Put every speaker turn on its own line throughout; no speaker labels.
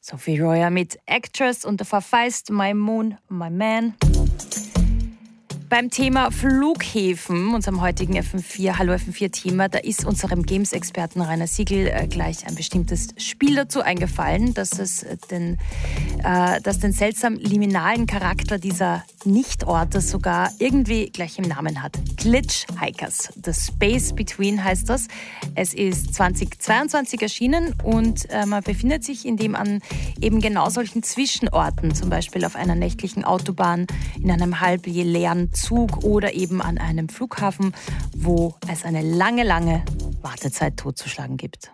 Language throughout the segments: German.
Sophie Royer mit Actress und davor Feist, My Moon, My Man. Beim Thema Flughäfen, unserem heutigen FM4, Hallo FM4-Thema, da ist unserem Games-Experten Rainer Siegel gleich ein bestimmtes Spiel dazu eingefallen, das den seltsam liminalen Charakter dieser Nichtorte sogar irgendwie gleich im Namen hat. Glitch Hikers. The Space Between heißt das. Es ist 2022 erschienen und man befindet sich in dem an eben genau solchen Zwischenorten, zum Beispiel auf einer nächtlichen Autobahn, in einem halb leeren Zug oder eben an einem Flughafen, wo es eine lange, lange Wartezeit totzuschlagen gibt.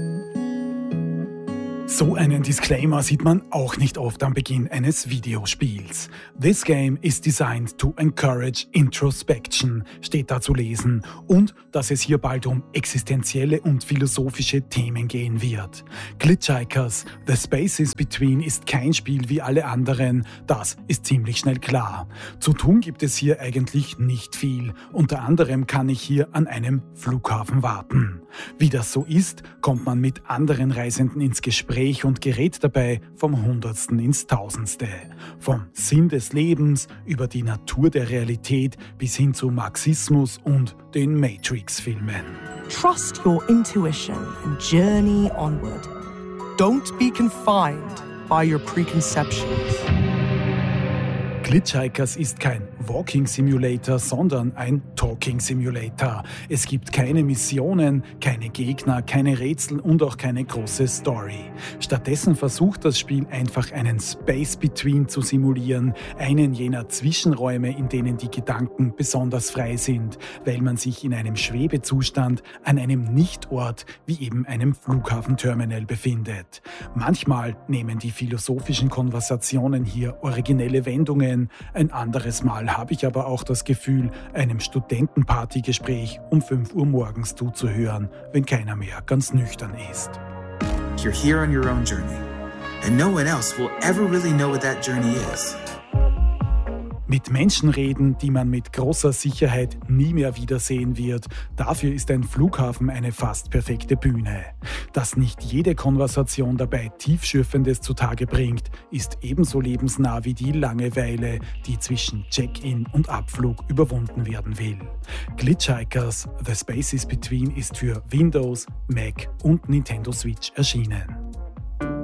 So einen Disclaimer sieht man auch nicht oft am Beginn eines Videospiels. This game is designed to encourage introspection, steht da zu lesen, und dass es hier bald um existenzielle und philosophische Themen gehen wird. Glitchhikers, The Spaces Between ist kein Spiel wie alle anderen, das ist ziemlich schnell klar. Zu tun gibt es hier eigentlich nicht viel. Unter anderem kann ich hier an einem Flughafen warten. Wie das so ist, kommt man mit anderen Reisenden ins Gespräch und gerät dabei vom Hundertsten ins Tausendste. Vom Sinn des Lebens über die Natur der Realität bis hin zu Marxismus und den Matrix-Filmen.
Trust your intuition and journey onward. Don't be confined by your preconceptions.
Glitchhikers ist kein Walking Simulator, sondern ein Talking Simulator. Es gibt keine Missionen, keine Gegner, keine Rätsel und auch keine große Story. Stattdessen versucht das Spiel einfach einen Space Between zu simulieren, einen jener Zwischenräume, in denen die Gedanken besonders frei sind, weil man sich in einem Schwebezustand an einem Nichtort wie eben einem Flughafenterminal befindet. Manchmal nehmen die philosophischen Konversationen hier originelle Wendungen. Ein anderes Mal habe ich aber auch das Gefühl, einem Studentenpartygespräch um 5 Uhr morgens zuzuhören, wenn keiner mehr ganz nüchtern ist.
You're here on your own journey, and no one else will ever really know what that journey is.
Mit Menschen reden, die man mit großer Sicherheit nie mehr wiedersehen wird, dafür ist ein Flughafen eine fast perfekte Bühne. Dass nicht jede Konversation dabei Tiefschürfendes zutage bringt, ist ebenso lebensnah wie die Langeweile, die zwischen Check-in und Abflug überwunden werden will. Glitchhikers, The Spaces Between ist für Windows, Mac und Nintendo Switch erschienen.